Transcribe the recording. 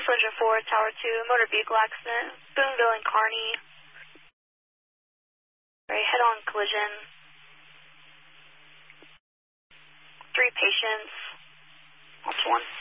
Collision 4, Tower 2, motor vehicle accident, Boonville and Kearney. Right, head-on collision. 3 patients. That's 1.